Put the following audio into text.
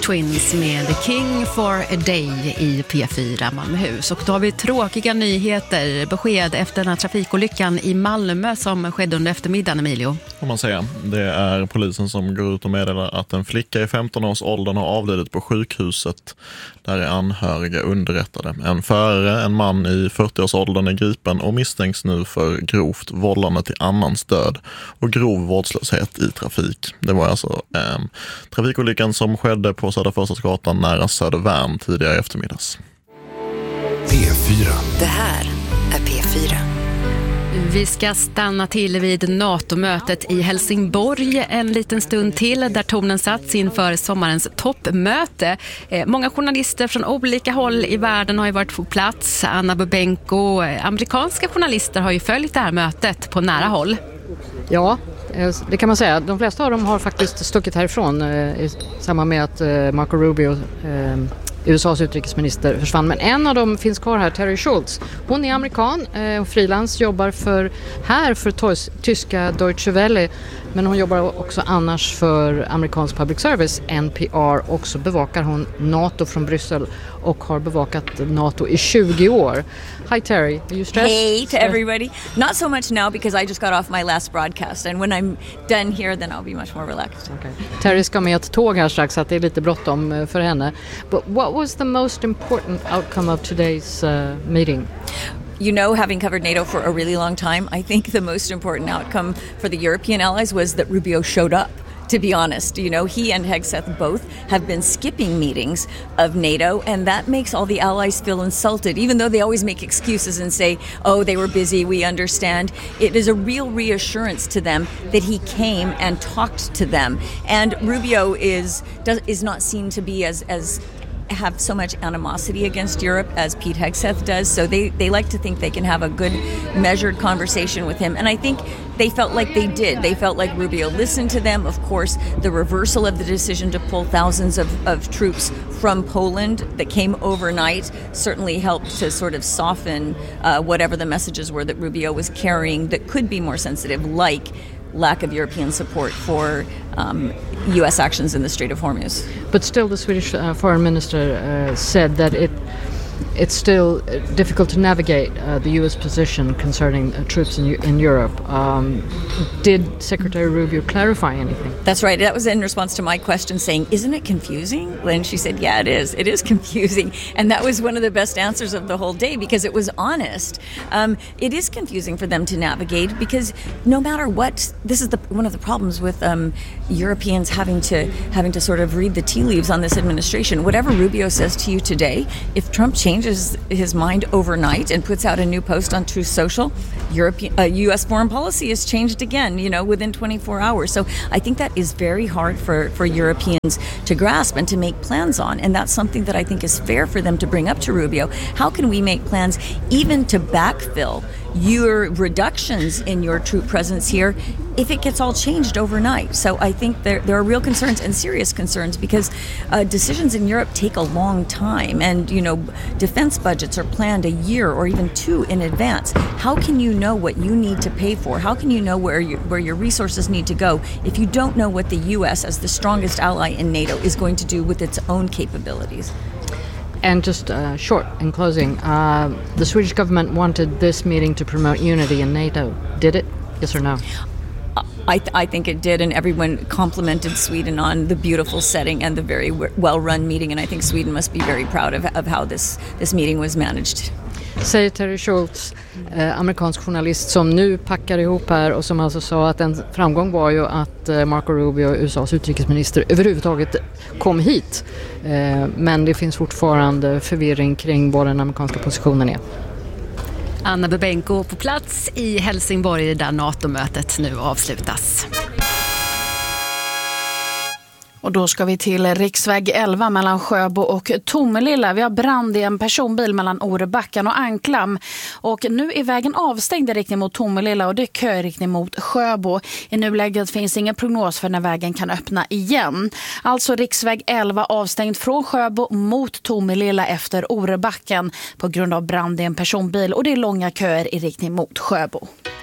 Twins med The King for a Day i P4 Malmöhus. Och då har vi tråkiga nyheter, besked efter den här trafikolyckan i Malmö som skedde under eftermiddagen, Emilio. Får man säga. Det är polisen som går ut och meddelar att en flicka i 15-årsåldern har avlidit på sjukhuset. Där är anhöriga underrättade. En förare, en man i 40-årsåldern är gripen och misstänks nu för grovt vållande till annans död och grov vårdslöshet i trafik. Det var alltså trafikolyckan som skedde på Södra Förstadsgatan nära Södervärn tidigare i eftermiddags. P4. Det här är P4. Vi ska stanna till vid NATO-mötet i Helsingborg en liten stund till där tonen satts inför sommarens toppmöte. Många journalister från olika håll i världen har ju varit på plats. Anna Bubenko, amerikanska journalister har ju följt det här mötet på nära håll. Ja, det kan man säga. De flesta av dem har faktiskt stuckit härifrån i samband med att Marco Rubio, USAs utrikesminister, försvann. Men en av dem finns kvar här, Terry Schultz. Hon är amerikan och frilans, jobbar för tyska Deutsche Welle. Men hon jobbar också annars för amerikansk public service, NPR. Och så bevakar hon NATO från Bryssel och har bevakat NATO i 20 år. Hi Terry, are you stressed? Hey to everybody. Not so much now because I just got off my last broadcast, and when I'm done here then I'll be much more relaxed. Okay. Terry ska med ett tåg här strax, så att det är lite bråttom för henne. But what was the most important outcome of today's meeting? You know, having covered NATO for a really long time, I think the most important outcome for the European allies was that Rubio showed up. To be honest, you know, he and Hegseth both have been skipping meetings of NATO, and that makes all the allies feel insulted, even though they always make excuses and say, oh, they were busy, we understand. It is a real reassurance to them that he came and talked to them. And Rubio is not seen to be as have so much animosity against Europe as Pete Hegseth does, so they like to think they can have a good measured conversation with him, and I think they felt like they did. They felt like Rubio listened to them. Of course, the reversal of the decision to pull thousands of troops from Poland that came overnight certainly helped to sort of soften whatever the messages were that Rubio was carrying that could be more sensitive, like lack of European support for U.S. actions in the Strait of Hormuz. But still, the Swedish foreign minister said that it's still difficult to navigate the U.S. position concerning troops in Europe. Did Secretary Rubio clarify anything? That's right. That was in response to my question saying, isn't it confusing? And she said, yeah, it is. It is confusing. And that was one of the best answers of the whole day because it was honest. It is confusing for them to navigate because no matter what, this is one of the problems with Europeans having to sort of read the tea leaves on this administration. Whatever Rubio says to you today, if Trump changes his mind overnight and puts out a new post on Truth Social, U.S. foreign policy has changed again, you know, within 24 hours. So I think that is very hard for Europeans to grasp and to make plans on. And that's something that I think is fair for them to bring up to Rubio. How can we make plans even to backfill your reductions in your troop presence here if it gets all changed overnight? So I think there are real concerns and serious concerns because decisions in Europe take a long time, and you know, defense budgets are planned a year or even two in advance. How can you know what you need to pay for? How can you know where your resources need to go if you don't know what the U.S. as the strongest ally in NATO is going to do with its own capabilities? And just short in closing, the Swedish government wanted this meeting to promote unity in NATO. Did it? Yes or no? I think it did, and everyone complimented Sweden on the beautiful setting and the very well-run meeting, and I think Sweden must be very proud of how this meeting was managed. Säger Terry Schultz, amerikansk journalist som nu packar ihop här och som alltså sa att en framgång var ju att Marco Rubio, USAs utrikesminister, överhuvudtaget kom hit. Men det finns fortfarande förvirring kring vad den amerikanska positionen är. Anna Bubenko på plats i Helsingborg där NATO-mötet nu avslutas. Och då ska vi till riksväg 11 mellan Sjöbo och Tomelilla. Vi har brand i en personbil mellan Orebacken och Anklam. Och nu är vägen avstängd i riktning mot Tomelilla och det är kö i riktning mot Sjöbo. I nuläget finns ingen prognos för när vägen kan öppna igen. Alltså riksväg 11 avstängd från Sjöbo mot Tomelilla efter Orebacken på grund av brand i en personbil. Och det är långa köer i riktning mot Sjöbo.